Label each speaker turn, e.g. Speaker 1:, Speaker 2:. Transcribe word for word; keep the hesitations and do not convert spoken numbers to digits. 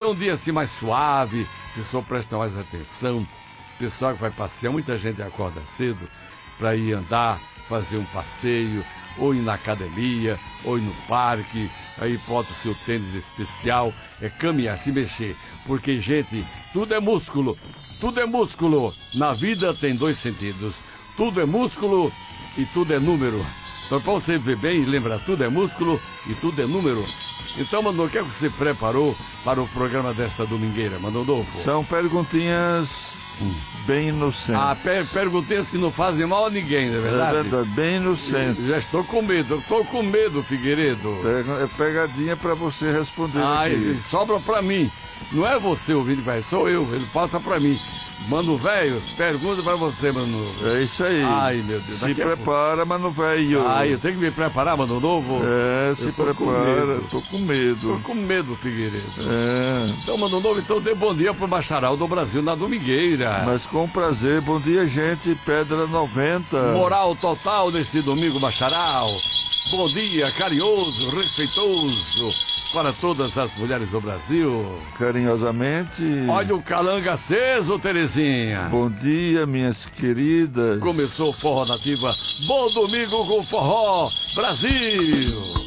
Speaker 1: um dia assim mais suave, a pessoa presta mais atenção, pessoal que vai passear, muita gente acorda cedo para ir andar, fazer um passeio, ou ir na academia, ou ir no parque, aí bota o seu tênis especial, é caminhar, se mexer, porque, gente, tudo é músculo, tudo é músculo, na vida tem dois sentidos, tudo é músculo e tudo é número. Então, para você viver bem, lembra, tudo é músculo e tudo é número. Então, Manolo, o que é que você preparou para o programa desta domingueira, Manolo?
Speaker 2: São perguntinhas hum. bem inocentes.
Speaker 1: Ah, per perguntinhas que não fazem mal a ninguém, não é verdade?
Speaker 2: É verdade, bem inocentes.
Speaker 1: Já estou com medo, estou com medo, Figueiredo.
Speaker 2: É pegadinha para você responder
Speaker 1: ah,
Speaker 2: aqui.
Speaker 1: Sobra para mim. Não é você ouvindo, vai, sou eu, ele passa para mim. Mano velho, pergunta pra você, mano.
Speaker 2: É isso aí.
Speaker 1: Ai, meu Deus.
Speaker 2: Se prepara, mano velho.
Speaker 1: Ai, eu tenho que me preparar, mano novo.
Speaker 2: É, se
Speaker 1: tô
Speaker 2: prepara. Tô com medo.
Speaker 1: Tô com medo, Figueiredo.
Speaker 2: É.
Speaker 1: Então, mano novo, então dê bom dia pro Bacharel do Brasil na domingueira.
Speaker 2: Mas com prazer. Bom dia, gente. Pedra noventa.
Speaker 1: Moral total nesse domingo, Bacharel. Bom dia, carinhoso, respeitoso para todas as mulheres do Brasil.
Speaker 2: Carinhosamente.
Speaker 1: Olha o calanga aceso, Terezinha.
Speaker 2: Bom dia, minhas queridas.
Speaker 1: Começou o Forró Nativa. Bom domingo com Forró Brasil.